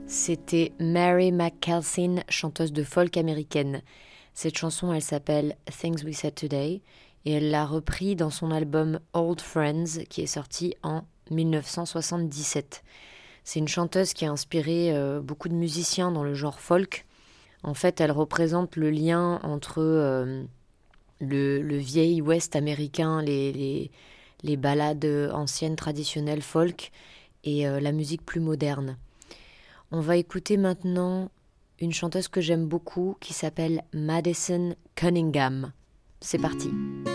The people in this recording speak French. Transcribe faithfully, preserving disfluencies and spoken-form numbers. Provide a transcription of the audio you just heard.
C'était Mary McKelson, chanteuse de folk américaine. Cette chanson, elle s'appelle Things We Said Today et elle l'a repris dans son album Old Friends qui est sorti en dix-neuf cent soixante-dix-sept. C'est une chanteuse qui a inspiré euh, beaucoup de musiciens dans le genre folk. En fait, elle représente le lien entre euh, le, le vieil Ouest américain, les, les, les ballades anciennes traditionnelles folk et euh, la musique plus moderne. On va écouter maintenant une chanteuse que j'aime beaucoup qui s'appelle Madison Cunningham. C'est parti.